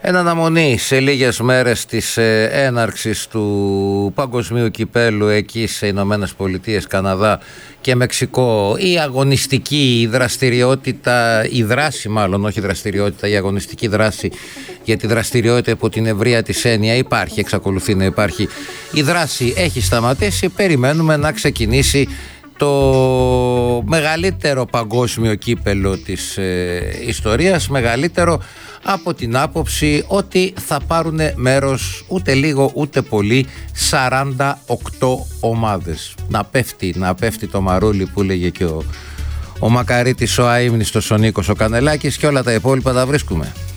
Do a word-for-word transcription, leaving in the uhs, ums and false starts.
Εν αναμονή σε λίγες μέρες της ε, έναρξης του παγκοσμίου κυπέλου εκεί σε Ηνωμένες Πολιτείες, Καναδά και Μεξικό, η αγωνιστική η δραστηριότητα, η δράση μάλλον, όχι δραστηριότητα, η αγωνιστική δράση, γιατί δραστηριότητα υπό την ευρεία της έννοια υπάρχει, εξακολουθεί να υπάρχει. Η δράση έχει σταματήσει, περιμένουμε να ξεκινήσει το μεγαλύτερο παγκόσμιο κύπελο της ε, ιστορίας, μεγαλύτερο από την άποψη ότι θα πάρουν μέρος ούτε λίγο ούτε πολύ σαράντα οκτώ ομάδες. Να πέφτει, να πέφτει το μαρούλι που λέγε και ο, ο Μακαρίτης ο αείμνηστος ο Νίκος ο Κανελάκης, και όλα τα υπόλοιπα τα βρίσκουμε.